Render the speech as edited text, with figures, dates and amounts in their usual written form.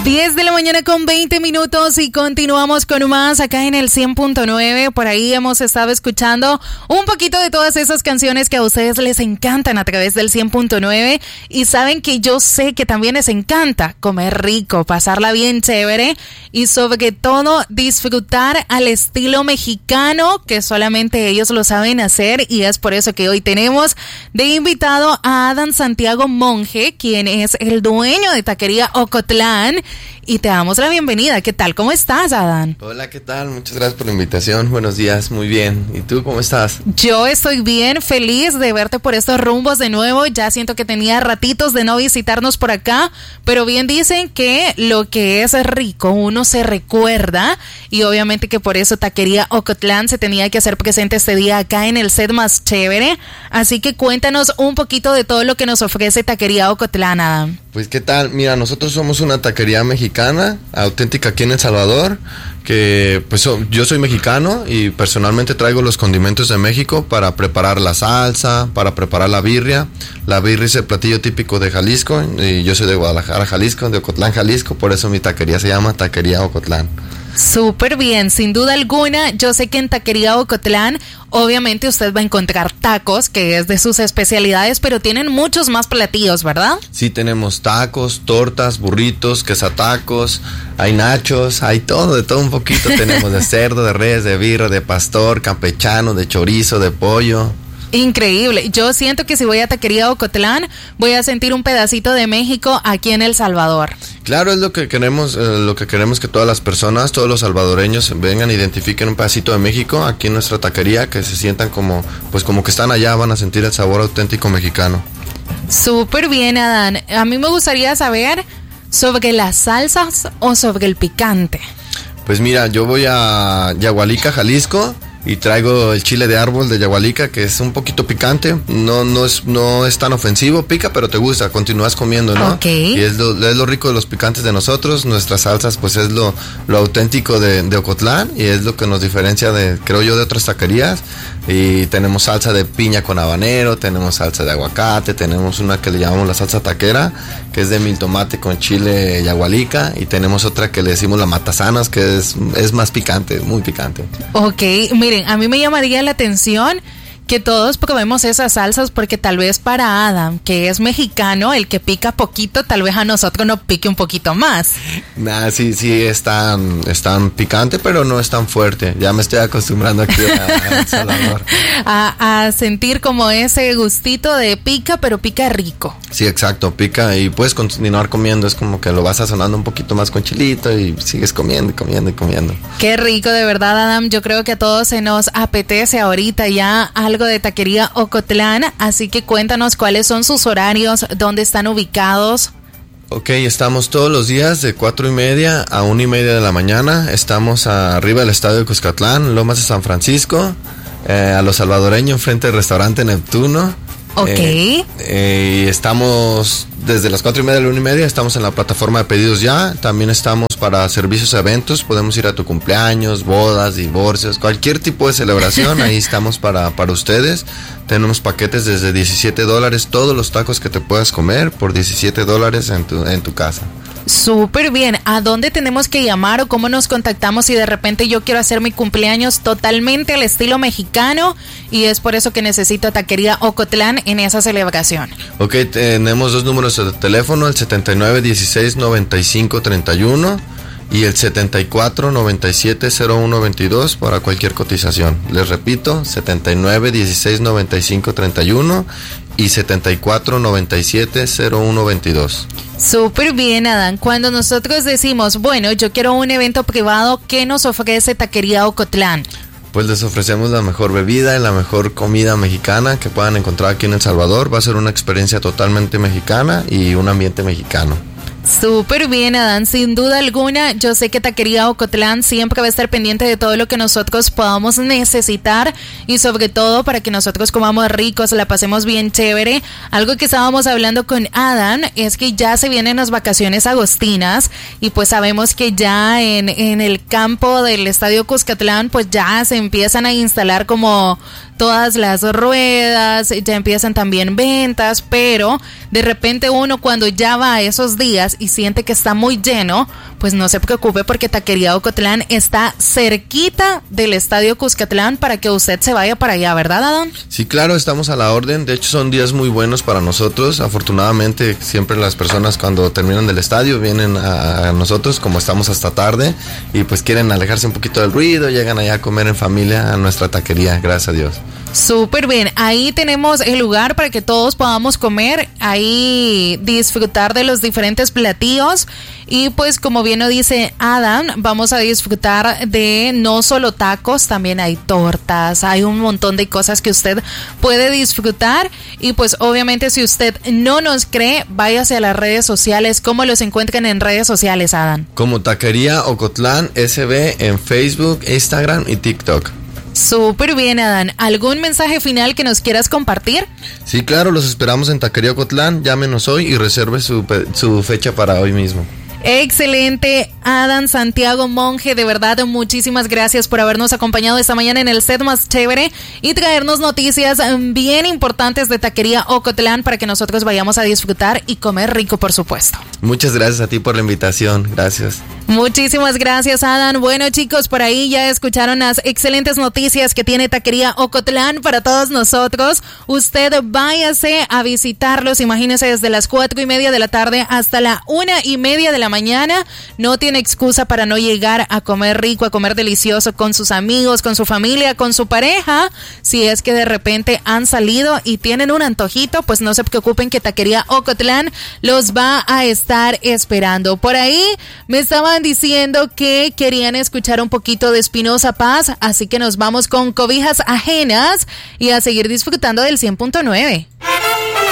10 de la mañana con 20 minutos y continuamos con más acá en el 100.9. Por ahí hemos estado escuchando un poquito de todas esas canciones que a ustedes les encantan a través del 100.9 y saben que yo sé que también les encanta comer rico, pasarla bien chévere y sobre todo disfrutar al estilo mexicano que solamente ellos lo saben hacer, y es por eso que hoy tenemos de invitado a Adán Santiago Monge, quien es el dueño de Taquería Ocotlán. Y te damos la bienvenida. ¿Qué tal? ¿Cómo estás, Adán? Hola, ¿qué tal? Muchas gracias por la invitación. Buenos días, muy bien. ¿Y tú cómo estás? Yo estoy bien, feliz de verte por estos rumbos de nuevo. Ya siento que tenía ratitos de no visitarnos por acá, pero bien dicen que lo que es rico uno se recuerda, y obviamente que por eso Taquería Ocotlán se tenía que hacer presente este día acá en el set más chévere. Así que cuéntanos un poquito de todo lo que nos ofrece Taquería Ocotlán, Adán. Pues, ¿qué tal? Mira, nosotros somos una taquería mexicana, auténtica aquí en El Salvador, que pues yo soy mexicano y personalmente traigo los condimentos de México para preparar la salsa, para preparar la birria. La birria es el platillo típico de Jalisco y yo soy de Guadalajara, Jalisco, de Ocotlán, Jalisco, por eso mi taquería se llama Taquería Ocotlán. Súper bien, sin duda alguna. Yo sé que en Taquería Ocotlán obviamente usted va a encontrar tacos, que es de sus especialidades, pero tienen muchos más platillos, ¿verdad? Sí, tenemos tacos, tortas, burritos, quesatacos, hay nachos, hay todo, de todo un poquito. Tenemos de cerdo, de res, de birra, de pastor, campechano, de chorizo, de pollo. Increíble. Yo siento que si voy a Taquería Ocotlán voy a sentir un pedacito de México aquí en El Salvador. Claro, es lo que queremos que todas las personas, todos los salvadoreños vengan, identifiquen un pedacito de México aquí en nuestra taquería, que se sientan como que están allá, van a sentir el sabor auténtico mexicano. Súper bien, Adán. A mí me gustaría saber sobre las salsas o sobre el picante. Pues mira, yo voy a Yagualica, Jalisco, y traigo el chile de árbol de Yagualica, que es un poquito picante, no es tan ofensivo, pica, pero te gusta, continúas comiendo, ¿no? Okay. Y es lo rico de los picantes de nosotros. Nuestras salsas pues es lo auténtico de Ocotlán, y es lo que nos diferencia creo yo, de otras taquerías. Y tenemos salsa de piña con habanero, tenemos salsa de aguacate, tenemos una que le llamamos la salsa taquera, que es de mil tomate con chile Yagualica, y tenemos otra que le decimos la matasanas, que es más picante, muy picante. Ok, miren, a mí me llamaría la atención que todos probemos esas salsas, porque tal vez para Adam, que es mexicano, el que pica poquito, tal vez a nosotros nos pique un poquito más. Sí, es tan picante, pero no es tan fuerte. Ya me estoy acostumbrando aquí a El Salvador. A sentir como ese gustito de pica, pero pica rico. Sí, exacto, pica y puedes continuar comiendo. Es como que lo vas sazonando un poquito más con chilito y sigues comiendo y comiendo y comiendo. Qué rico, de verdad, Adam. Yo creo que a todos se nos apetece ahorita ya algo de Taquería Ocotlán, así que cuéntanos cuáles son sus horarios, dónde están ubicados. Ok, estamos todos los días de 4:30 a 1:30 de la mañana. Estamos arriba del estadio de Cuscatlán, Lomas de San Francisco, a los salvadoreños, frente al restaurante Neptuno. Ok. Y estamos desde las 4:30 a la 1:30, estamos en la plataforma de pedidos ya. También estamos para servicios a eventos, podemos ir a tu cumpleaños, bodas, divorcios, cualquier tipo de celebración, ahí estamos para ustedes. Tenemos paquetes desde $17, todos los tacos que te puedas comer por $17 en tu casa. Súper bien. ¿A dónde tenemos que llamar o cómo nos contactamos si de repente yo quiero hacer mi cumpleaños totalmente al estilo mexicano y es por eso que necesito Taquería Ocotlán en esa celebración? Ok, tenemos dos números de teléfono, el 7916-9531 y el 7497-0122 para cualquier cotización. Les repito, 7916-9531 y 7497-0122. Súper bien, Adán. Cuando nosotros decimos, bueno, yo quiero un evento privado, ¿qué nos ofrece Taquería Ocotlán? Pues les ofrecemos la mejor bebida y la mejor comida mexicana que puedan encontrar aquí en El Salvador. Va a ser una experiencia totalmente mexicana y un ambiente mexicano. Súper bien, Adán, sin duda alguna. Yo sé que Taquería Ocotlán siempre va a estar pendiente de todo lo que nosotros podamos necesitar y sobre todo para que nosotros comamos ricos, la pasemos bien chévere. Algo que estábamos hablando con Adán es que ya se vienen las vacaciones agostinas y pues sabemos que ya en el campo del Estadio Cuscatlán pues ya se empiezan a instalar como todas las ruedas, ya empiezan también ventas, pero de repente uno cuando ya va a esos días y siente que está muy lleno, pues no se preocupe porque Taquería Ocotlán está cerquita del Estadio Cuscatlán para que usted se vaya para allá, ¿verdad, Adán? Sí, claro, estamos a la orden. De hecho, son días muy buenos para nosotros. Afortunadamente, siempre las personas cuando terminan del estadio vienen a nosotros, como estamos hasta tarde, y pues quieren alejarse un poquito del ruido, llegan allá a comer en familia a nuestra taquería, gracias a Dios. Súper bien, ahí tenemos el lugar para que todos podamos comer, ahí disfrutar de los diferentes platillos y pues como bien lo dice Adam, vamos a disfrutar de no solo tacos, también hay tortas, hay un montón de cosas que usted puede disfrutar y pues obviamente si usted no nos cree, váyase a las redes sociales. ¿Cómo los encuentran en redes sociales, Adam? Como Taquería Ocotlán SB en Facebook, Instagram y TikTok. Súper bien, Adán. ¿Algún mensaje final que nos quieras compartir? Sí, claro, los esperamos en Taquería Ocotlán. Llámenos hoy y reserve su fecha para hoy mismo. Excelente, Adán Santiago Monge, de verdad muchísimas gracias por habernos acompañado esta mañana en el set más chévere y traernos noticias bien importantes de Taquería Ocotlán para que nosotros vayamos a disfrutar y comer rico, por supuesto. Muchas gracias a ti por la invitación, gracias. Muchísimas gracias, Adán. Bueno, chicos, por ahí ya escucharon las excelentes noticias que tiene Taquería Ocotlán para todos nosotros. Usted váyase a visitarlos, imagínese desde las 4:30 de la tarde hasta la 1:30 de la mañana. No tiene excusa para no llegar a comer rico, a comer delicioso con sus amigos, con su familia, con su pareja. Si es que de repente han salido y tienen un antojito, pues no se preocupen que Taquería Ocotlán los va a estar esperando. Por ahí me estaban diciendo que querían escuchar un poquito de Espinosa Paz, así que nos vamos con Cobijas Ajenas y a seguir disfrutando del 100.9.